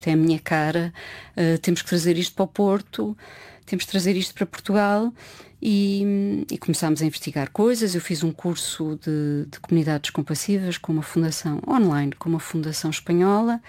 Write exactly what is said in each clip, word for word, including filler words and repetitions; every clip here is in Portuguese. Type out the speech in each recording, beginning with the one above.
é a minha cara, uh, temos que trazer isto para o Porto, temos que trazer isto para Portugal. E, e começámos a investigar coisas. Eu fiz um curso de, de comunidades compassivas com uma fundação online, com uma fundação espanhola.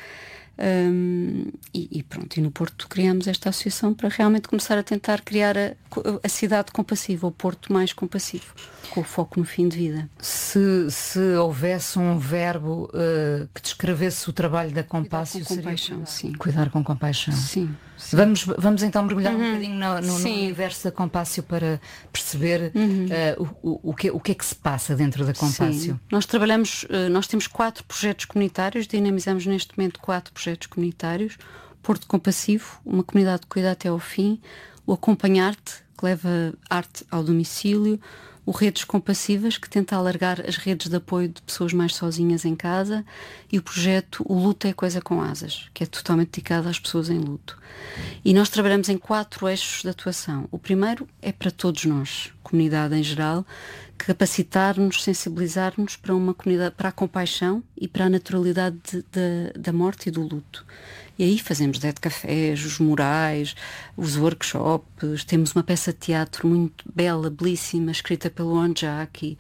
Um, e, e pronto, e no Porto criámos esta associação para realmente começar a tentar criar a, a cidade compassiva, o Porto mais compassivo, com o foco no fim de vida. Se, se houvesse um verbo uh, que descrevesse o trabalho da Compassio, cuidar com compaixão, seria sim. Cuidar com compaixão. Sim, sim. Vamos, vamos então mergulhar uhum. um bocadinho no, no, no universo da Compassio para perceber uhum. uh, o, o, o, que, o que é que se passa dentro da Compassio. Sim. Nós trabalhamos, uh, nós temos quatro projetos comunitários, dinamizamos neste momento quatro projetos comunitários: Porto Compassivo, uma comunidade que cuida até ao fim; o Acompanhar-te, que leva arte ao domicílio; o Redes Compassivas, que tenta alargar as redes de apoio de pessoas mais sozinhas em casa; e o projeto O Luto é Coisa com Asas, que é totalmente dedicado às pessoas em luto. E nós trabalhamos em quatro eixos de atuação. O primeiro é para todos nós, comunidade em geral, capacitar-nos, sensibilizar-nos para uma comunidade, para a compaixão e para a naturalidade de, de, da morte e do luto. E aí fazemos dead cafés, os murais, os workshops, temos uma peça de teatro muito bela, belíssima, escrita pelo Onjaki,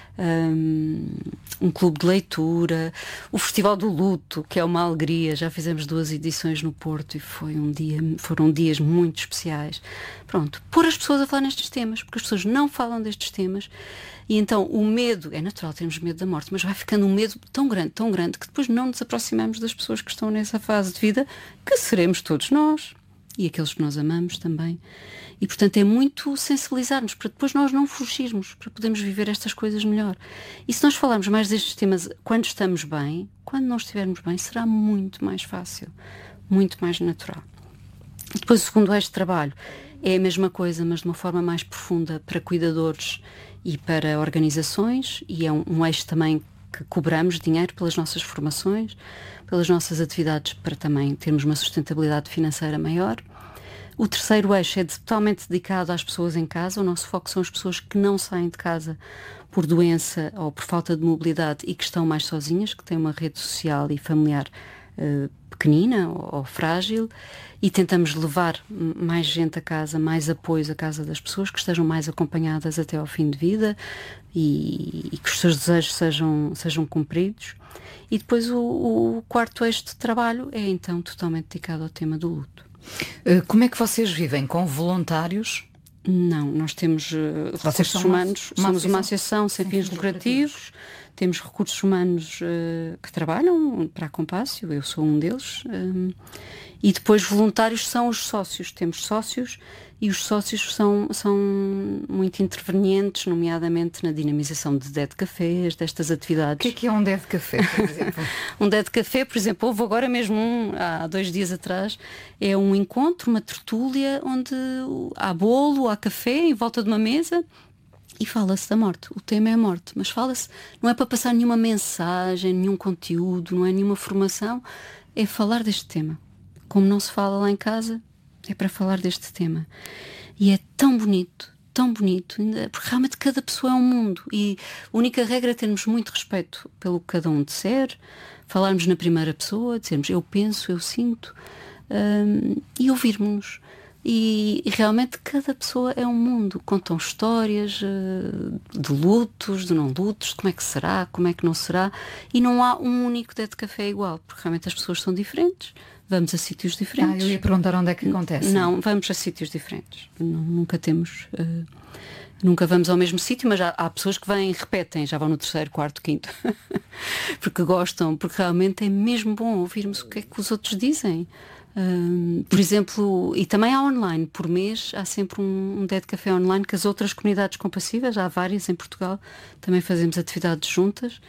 um, um clube de leitura, o Festival do Luto, que é uma alegria. Já fizemos duas edições no Porto e foi um dia, foram dias muito especiais. Pronto, pôr as pessoas a falar nestes temas, porque as pessoas não falam destes temas. E então o medo, é natural termos medo da morte, mas vai ficando um medo tão grande, tão grande, que depois não nos aproximamos das pessoas que estão nessa fase de vida, que seremos todos nós, e aqueles que nós amamos também. E portanto é muito sensibilizar-nos, para depois nós não fugirmos, para podermos viver estas coisas melhor. E se nós falarmos mais destes temas quando estamos bem, quando não estivermos bem, será muito mais fácil, muito mais natural. E depois o segundo eixo de trabalho é a mesma coisa, mas de uma forma mais profunda, para cuidadores e para organizações, e é um, um eixo também que cobramos dinheiro pelas nossas formações, pelas nossas atividades, para também termos uma sustentabilidade financeira maior. O terceiro eixo é totalmente dedicado às pessoas em casa. O nosso foco são as pessoas que não saem de casa por doença ou por falta de mobilidade e que estão mais sozinhas, que têm uma rede social e familiar uh, pequenina ou, ou frágil, e tentamos levar mais gente a casa, mais apoios à casa das pessoas, que estejam mais acompanhadas até ao fim de vida e, e que os seus desejos sejam, sejam cumpridos. E depois o, o quarto eixo de trabalho é então totalmente dedicado ao tema do luto. Como é que vocês vivem? Com voluntários? Não, nós temos uh, recursos humanos, uma, somos uma associação sem fins lucrativos, temos recursos humanos uh, que trabalham para a Compassio, eu sou um deles, um, e depois voluntários são os sócios. Temos sócios e os sócios são, são muito intervenientes, nomeadamente na dinamização de dead cafés, destas atividades. O que é que é um dead café, por exemplo? Um dead café, por exemplo, houve agora mesmo um, há dois dias atrás, é um encontro, uma tertúlia, onde há bolo, há café em volta de uma mesa e fala-se da morte. O tema é a morte, mas fala-se, não é para passar nenhuma mensagem, nenhum conteúdo, não é nenhuma formação, é falar deste tema. Como não se fala lá em casa, é para falar deste tema. E é tão bonito, tão bonito, porque realmente cada pessoa é um mundo e a única regra é termos muito respeito pelo que cada um disser, falarmos na primeira pessoa, dizermos eu penso, eu sinto, um, e ouvirmos-nos. E, e realmente cada pessoa é um mundo. Contam histórias uh, de lutos, de não lutos, de como é que será, como é que não será, e não há um único dead café igual, porque realmente as pessoas são diferentes. Vamos a sítios diferentes. Ah, eu ia perguntar onde é que acontece. Não, vamos a sítios diferentes. Nunca temos... Uh, nunca vamos ao mesmo sítio, mas já há pessoas que vêm e repetem, já vão no terceiro, quarto, quinto. Porque gostam, porque realmente é mesmo bom ouvirmos o que é que os outros dizem. Uh, por exemplo, e também há online, por mês há sempre um, um dead café online que as outras comunidades compassivas, há várias em Portugal, também fazemos atividades juntas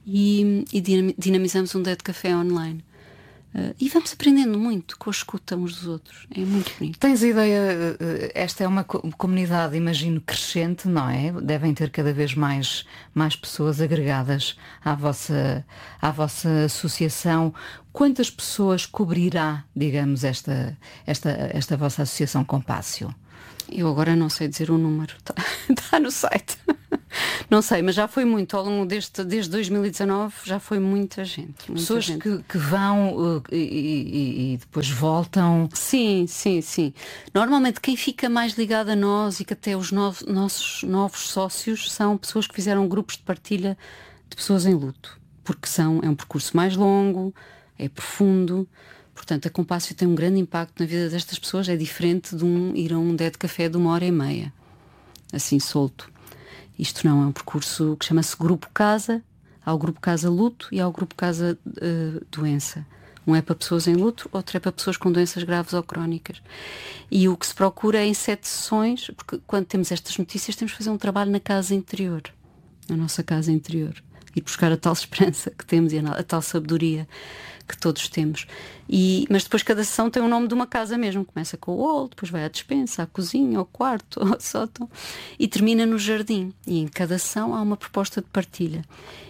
e, e dinamizamos um dead café online. Uh, e vamos aprendendo muito com a escuta uns dos outros. É muito bonito. Tens ideia, esta é uma comunidade, imagino, crescente, não é? Devem ter cada vez mais, mais pessoas agregadas à vossa, à vossa associação. Quantas pessoas cobrirá, digamos, esta, esta, esta vossa associação Compassio? Eu agora não sei dizer o número, está tá no site. Não sei, mas já foi muito ao longo deste, desde dois mil e dezanove, já foi muita gente. Muita Pessoas gente. Que, que vão uh, e, e, e depois voltam. Sim, sim, sim. Normalmente quem fica mais ligado a nós e que até os novos, nossos novos sócios são pessoas que fizeram grupos de partilha de pessoas em luto. Porque são, é um percurso mais longo, é profundo. Portanto, a Compácio tem um grande impacto na vida destas pessoas. É diferente de um, ir a um dé de café de uma hora e meia, assim solto. Isto não é um percurso que chama-se Grupo Casa. Há o Grupo Casa Luto e há o Grupo Casa uh, Doença. Um é para pessoas em luto, outro é para pessoas com doenças graves ou crónicas. E o que se procura é em sete sessões, porque quando temos estas notícias temos que fazer um trabalho na casa interior, na nossa casa interior. Ir buscar a tal esperança que temos e a, a tal sabedoria que todos temos. E, mas depois cada sessão tem o nome de uma casa mesmo. Começa com o hall, depois vai à despensa, à cozinha, ao quarto, ao sótão e termina no jardim. E em cada sessão há uma proposta de partilha.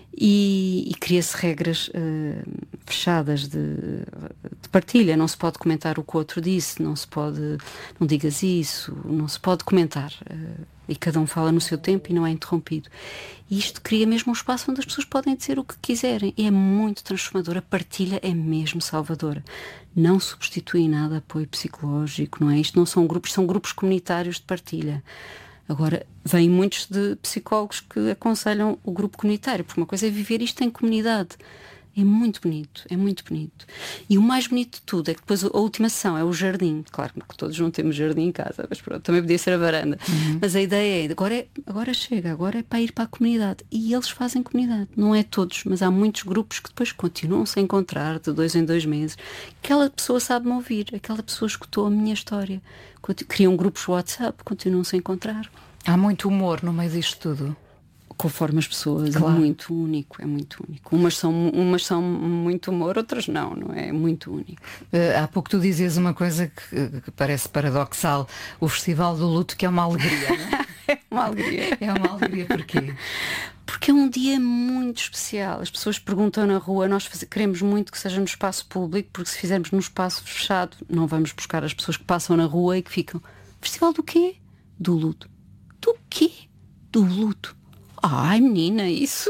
E, e cria-se regras uh, fechadas de, de partilha. Não se pode comentar o que o outro disse, não se pode, não digas isso, não se pode comentar. Uh, e cada um fala no seu tempo e não é interrompido. E isto cria mesmo um espaço onde as pessoas podem dizer o que quiserem. E é muito transformador. A partilha é mesmo salvadora. Não substitui nada apoio psicológico, não é? Isto não são grupos, são grupos comunitários de partilha. Agora, vêm muitos de psicólogos que aconselham o grupo comunitário, porque uma coisa é viver isto em comunidade. É muito bonito, é muito bonito. E o mais bonito de tudo é que depois a última sessão é o jardim. Claro que todos não temos jardim em casa, mas pronto, também podia ser a varanda. Uhum. Mas a ideia é agora, é, agora chega, agora é para ir para a comunidade. E eles fazem comunidade. Não é todos, mas há muitos grupos que depois continuam-se a encontrar de dois em dois meses. Aquela pessoa sabe-me ouvir, aquela pessoa escutou a minha história. Criam grupos WhatsApp, continuam-se a encontrar. Há muito humor no meio disto tudo. Conforme as pessoas, claro. É muito único, é muito único. Umas são, umas são muito humor, outras não, não é? É muito único. Uh, há pouco tu dizias uma coisa que, que parece paradoxal, o Festival do Luto, que é uma alegria, não é? É uma alegria. É uma alegria, porquê? Porque é um dia muito especial. As pessoas perguntam na rua, nós faz... queremos muito que seja no espaço público, porque se fizermos num espaço fechado, não vamos buscar as pessoas que passam na rua e que ficam, festival do quê? Do luto. Do quê? Do luto. Ai, menina, isso...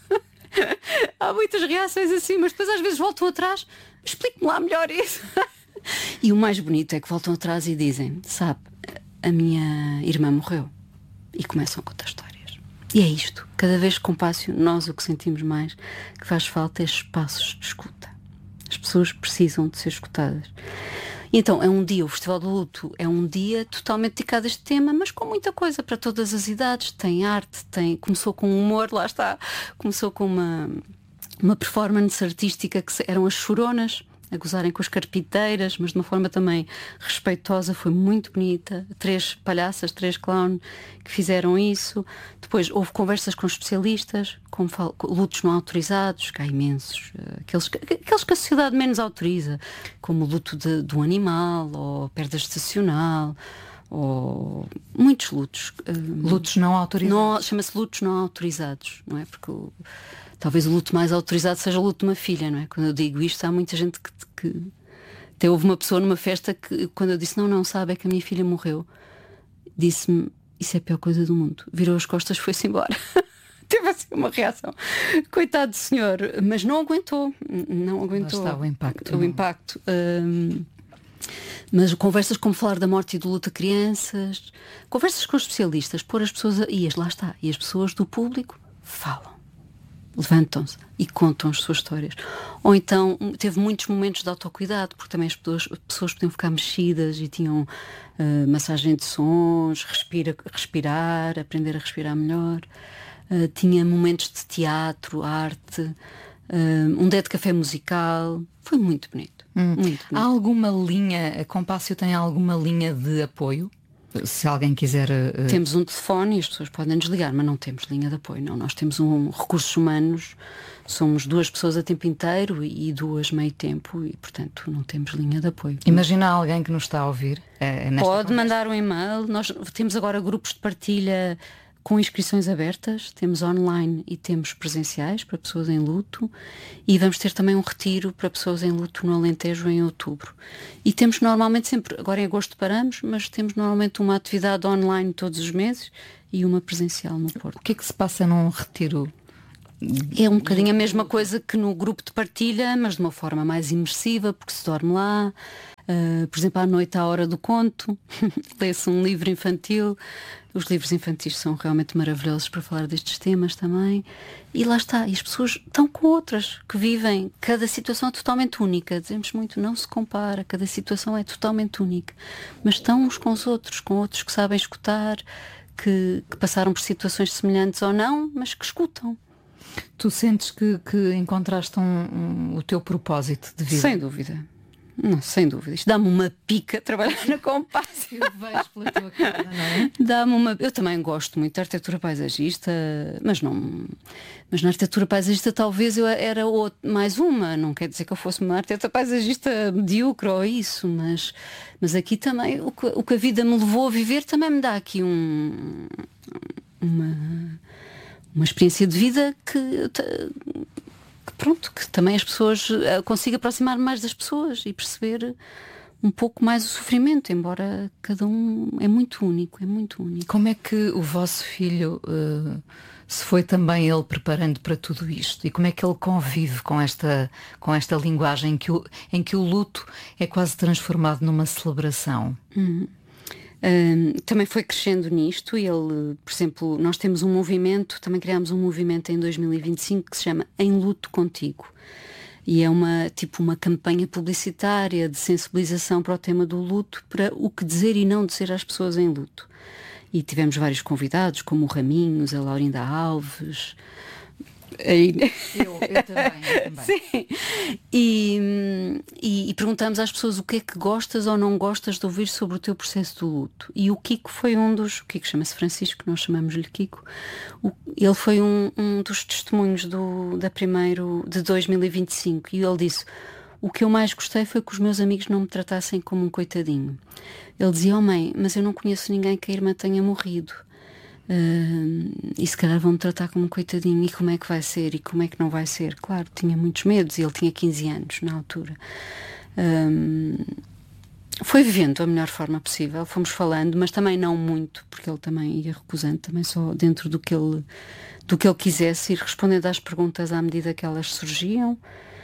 Há muitas reações assim, mas depois às vezes voltam atrás. Explique-me lá melhor isso. E o mais bonito é que voltam atrás e dizem, sabe, a minha irmã morreu. E começam a contar histórias. E é isto. Cada vez que Compácio, nós o que sentimos mais que faz falta é espaços de escuta. As pessoas precisam de ser escutadas. E então é um dia, o Festival do Luto é um dia totalmente dedicado a este tema, mas com muita coisa para todas as idades. Tem arte, tem, começou com humor, lá está, começou com uma, uma performance artística que eram as choronas, a gozarem com as carpinteiras, mas de uma forma também respeitosa, foi muito bonita. Três palhaças, três clowns que fizeram isso. Depois houve conversas com especialistas, como falo, lutos não autorizados, que há imensos, aqueles, aqueles que a sociedade menos autoriza, como o luto de, de um animal, ou perda estacional, ou muitos lutos. Lutos não autorizados. Não, chama-se lutos não autorizados, não é? Porque o talvez o luto mais autorizado seja o luto de uma filha, não é? Quando eu digo isto, há muita gente que, que... Até houve uma pessoa numa festa que, quando eu disse, não, não, sabe, é que a minha filha morreu, disse-me, isso é a pior coisa do mundo. Virou as costas, foi-se embora. Teve assim uma reação. Coitado do senhor, mas não aguentou. Não aguentou. Lá está o impacto. O não? impacto. Hum, mas conversas como falar da morte e do luto a crianças, conversas com especialistas, pôr as pessoas, a... e as, lá está, e as pessoas do público falam. Levantam-se e contam as suas histórias. Ou então teve muitos momentos de autocuidado, porque também as pessoas, as pessoas podiam ficar mexidas e tinham uh, massagem de sons, respira, respirar, aprender a respirar melhor. Uh, tinha momentos de teatro, arte, uh, um dé de café musical. Foi muito bonito. Hum. Muito bonito. Há alguma linha, a Compácio tem alguma linha de apoio? Se alguém quiser... Uh... Temos um telefone e as pessoas podem nos ligar, mas não temos linha de apoio, não. Nós temos um recursos humanos, somos duas pessoas a tempo inteiro e duas meio tempo e, portanto, não temos linha de apoio. Imagina alguém que nos está a ouvir. Uh, Pode conversa. Mandar um e-mail. Nós temos agora grupos de partilha com inscrições abertas, temos online e temos presenciais para pessoas em luto, e vamos ter também um retiro para pessoas em luto no Alentejo em outubro. E temos normalmente sempre, agora em agosto paramos, mas temos normalmente uma atividade online todos os meses e uma presencial no Porto. O que é que se passa num retiro? É um bocadinho a mesma coisa que no grupo de partilha, mas de uma forma mais imersiva, porque se dorme lá. Uh, por exemplo, à noite, à hora do conto, lê-se um livro infantil. Os livros infantis são realmente maravilhosos para falar destes temas também. E lá está, e as pessoas estão com outras que vivem. Cada situação é totalmente única. Dizemos muito, não se compara, cada situação é totalmente única. Mas estão uns com os outros, com outros que sabem escutar, que, que passaram por situações semelhantes ou não, mas que escutam. Tu sentes que, que encontraste um, um, o teu propósito de vida? Sem dúvida. Não, sem dúvida. Isto dá-me uma pica trabalhar na Compasso. Eu vejo pela tua cara, não é? Dá-me uma... Eu também gosto muito da arquitetura paisagista, mas não. Mas na arquitetura paisagista talvez eu era outro, mais uma. Não quer dizer que eu fosse uma arquiteta paisagista medíocre ou isso, mas, mas aqui também o que, o que a vida me levou a viver também me dá aqui um, uma. Uma experiência de vida que, que pronto, que também as pessoas consiga aproximar mais das pessoas e perceber um pouco mais o sofrimento, embora cada um é muito único, é muito único. Como é que o vosso filho uh, se foi também ele preparando para tudo isto? E como é que ele convive com esta, com esta linguagem em que, o, em que o luto é quase transformado numa celebração? Uhum. Um, também foi crescendo nisto. Ele, por exemplo, nós temos um movimento, também criámos um movimento em dois mil e vinte e cinco que se chama Em Luto Contigo, e é uma, tipo uma campanha publicitária de sensibilização para o tema do luto, para o que dizer e não dizer às pessoas em luto. E tivemos vários convidados, como o Raminhos, a Laurinda Alves. Eu, eu também, eu também. Sim. E, e, e perguntamos às pessoas o que é que gostas ou não gostas de ouvir sobre o teu processo do luto. E o Kiko foi um dos... O Kiko chama-se Francisco, nós chamamos-lhe Kiko. O, ele foi um, um dos testemunhos do, da primeiro, de dois mil e vinte e cinco. E ele disse: o que eu mais gostei foi que os meus amigos não me tratassem como um coitadinho. Ele dizia: oh mãe, mas eu não conheço ninguém que a irmã tenha morrido. Uh, e se calhar vão-me tratar como um coitadinho, e como é que vai ser e como é que não vai ser. Claro, tinha muitos medos e ele tinha quinze anos na altura. Uh, foi vivendo a melhor forma possível, fomos falando, mas também não muito, porque ele também ia recusando, também só dentro do que ele, do que ele quisesse, ir respondendo às perguntas à medida que elas surgiam.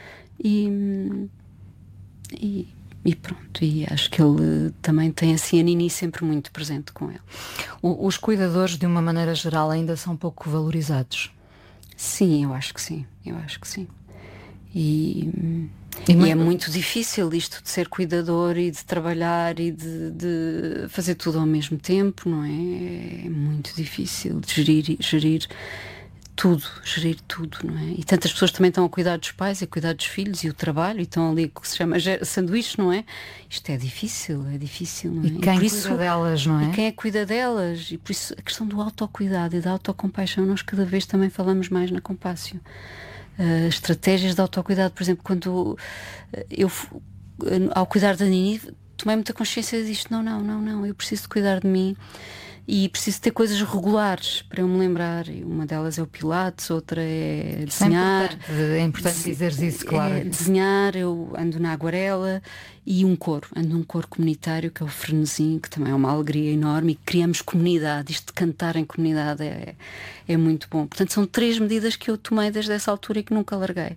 E, e E pronto, e acho que ele também tem assim a Nini sempre muito presente com ele. O, os cuidadores, de uma maneira geral, ainda são pouco valorizados? Sim, eu acho que sim, eu acho que sim. E, e, e é muito difícil isto de ser cuidador e de trabalhar e de, de fazer tudo ao mesmo tempo, não é? É muito difícil de gerir, gerir tudo, gerir tudo, não é? E tantas pessoas também estão a cuidar dos pais, a cuidar dos filhos e o trabalho, e estão ali o que se chama sanduíche, não é? Isto é difícil, é difícil, não é? E quem e por cuida isso, delas, não é? E quem é que cuida delas, e por isso a questão do autocuidado e da autocompaixão, nós cada vez também falamos mais na Compassio. Uh, estratégias de autocuidado, por exemplo, quando eu, ao cuidar da Nini, tomei muita consciência disto, não, não, não, não, eu preciso de cuidar de mim. E preciso ter coisas regulares para eu me lembrar. Uma delas é o Pilates, outra é desenhar. É importante, é importante dizeres isso, claro. É desenhar, eu ando na aguarela, e um coro. Ando num coro comunitário, que é o Frenesim, que também é uma alegria enorme, e criamos comunidade. Isto de cantar em comunidade é, é muito bom. Portanto, são três medidas que eu tomei desde essa altura e que nunca larguei.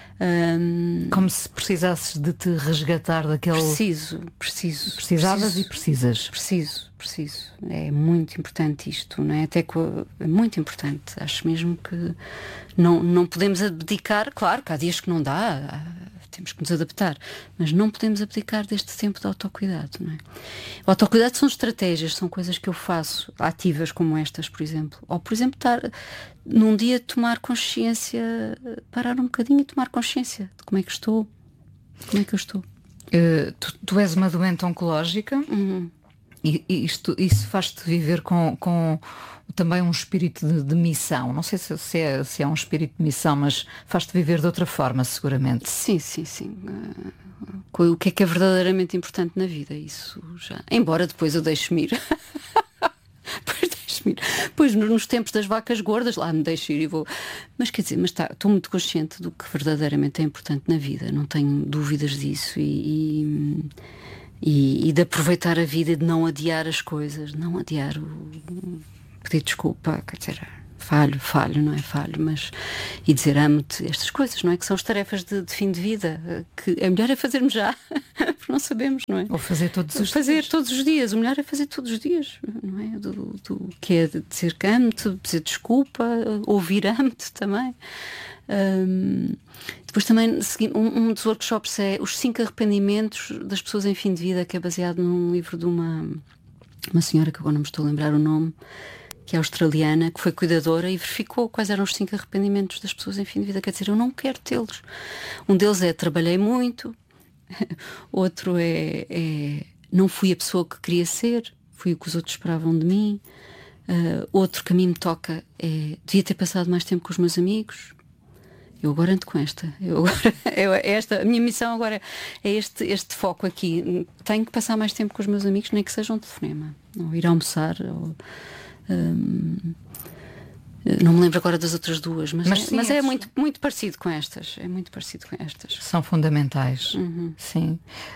Um, Como se precisasses de te resgatar daquele... Preciso, preciso. Precisavas preciso, e precisas. Preciso, preciso. É muito importante isto, não é? Até que é muito importante. Acho mesmo que não, não podemos abdicar. Claro que há dias que não dá, temos que nos adaptar, mas não podemos abdicar deste tempo de autocuidado, não é? O autocuidado são estratégias, são coisas que eu faço, ativas como estas, por exemplo. Ou, por exemplo, estar num dia tomar consciência, parar um bocadinho e tomar consciência de como é que estou, como é que eu estou. Uh, tu, tu és uma doente oncológica. Uhum. E, e isto, isso faz-te viver com, com também um espírito de, de missão. Não sei se, se, é, se é um espírito de missão, mas faz-te viver de outra forma, seguramente. Sim, sim, sim. Uh, o que é que é verdadeiramente importante na vida? Isso já. Embora depois eu deixe-me ir. Depois deixe-me assumir. Pois nos tempos das vacas gordas, lá me deixo ir e vou. Mas quer dizer, mas tá, estou muito consciente do que verdadeiramente é importante na vida, não tenho dúvidas disso e, e, e, e de aproveitar a vida e de não adiar as coisas, não adiar o pedir desculpa, quer dizer, falho, falho, não é falho, mas e dizer amo-te, estas coisas, não é? Que são as tarefas de, de fim de vida, que é melhor é fazermos já, porque não sabemos, não é? Ou fazer todos os fazer dias. todos os dias, o melhor é fazer todos os dias, não é? Do, do, que é de dizer que amo-te, dizer desculpa, ouvir amo-te também. Um, depois também um, um dos workshops é os cinco arrependimentos das pessoas em fim de vida, que é baseado num livro de uma, uma senhora que agora não me estou a lembrar o nome, que é australiana, que foi cuidadora e verificou quais eram os cinco arrependimentos das pessoas em fim de vida. Quer dizer, eu não quero tê-los. Um deles é trabalhei muito, outro é, é não fui a pessoa que queria ser, fui o que os outros esperavam de mim. Uh, outro que a mim me toca é devia ter passado mais tempo com os meus amigos. Eu agora ando com esta. Eu agora, eu, esta a minha missão agora é este, este foco aqui. Tenho que passar mais tempo com os meus amigos, nem que seja um telefonema, ou ir almoçar, ou Hum, não me lembro agora das outras duas, mas, mas, é, sim, mas é muito, muito parecido com estas. É muito parecido com estas. São fundamentais. Uhum. Sim.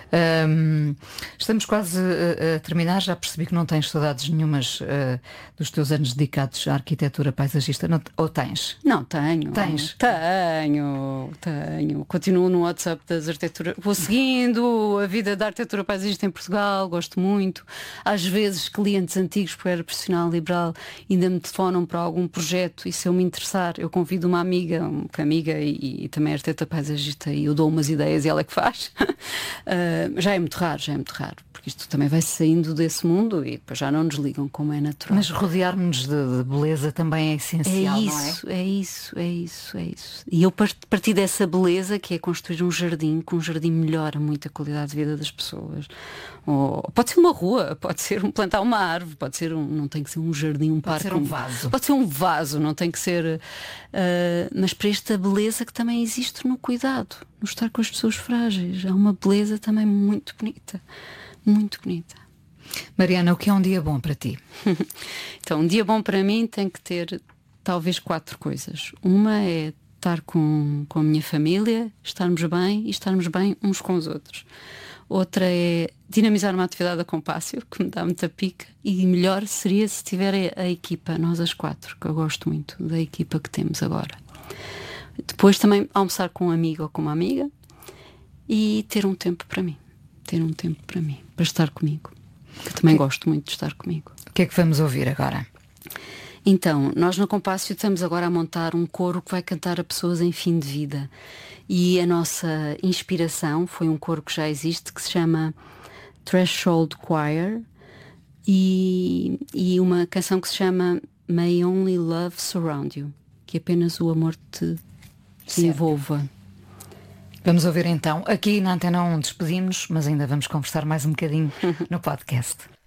Um, estamos quase a, a terminar. Já percebi que não tens saudades nenhumas uh, dos teus anos dedicados à arquitetura paisagista. Não, ou tens? Não, tenho. Tens? Tenho, tenho. Continuo no WhatsApp das arquiteturas. Vou seguindo a vida da arquitetura paisagista em Portugal, gosto muito. Às vezes, clientes antigos, porque era profissional liberal, ainda me telefonam para algum projeto. E se eu me interessar, eu convido uma amiga, uma amiga e, e também arquiteta paisagista, e eu dou umas ideias e ela é que faz. uh, já é muito raro, já é muito raro, porque isto também vai saindo desse mundo e depois já não nos ligam, como é natural. Mas rodear-nos de, de beleza também é essencial, é isso, não é? É isso, é isso, é isso. E eu parti dessa beleza, que é construir um jardim, que um jardim melhora muito a qualidade de vida das pessoas. Ou, pode ser uma rua, pode ser um, plantar uma árvore, pode ser um, não tem que ser um jardim, um pode parque. Pode ser um vaso. Pode ser um vaso, não tem que ser. Uh, mas para esta beleza que também existe no cuidado, no estar com as pessoas frágeis. Há uma beleza também muito bonita. Muito bonita. Mariana, o que é um dia bom para ti? Então, um dia bom para mim tem que ter talvez quatro coisas. Uma é estar com, com a minha família, estarmos bem e estarmos bem uns com os outros. Outra é dinamizar uma atividade a compássio, que me dá muita pica. E melhor seria se tiver a, a equipa, nós as quatro, que eu gosto muito da equipa que temos agora. Depois também almoçar com um amigo ou com uma amiga e ter um tempo para mim. Ter um tempo para mim, para estar comigo. Eu também que... gosto muito de estar comigo. O que é que vamos ouvir agora? Então, nós no Compássio estamos agora a montar um coro que vai cantar a pessoas em fim de vida. E a nossa inspiração foi um coro que já existe, que se chama Threshold Choir, e, e uma canção que se chama May Only Love Surround You, que apenas o amor te, te envolva. Vamos ouvir então. Aqui na Antena um despedimos, mas ainda vamos conversar mais um bocadinho no podcast.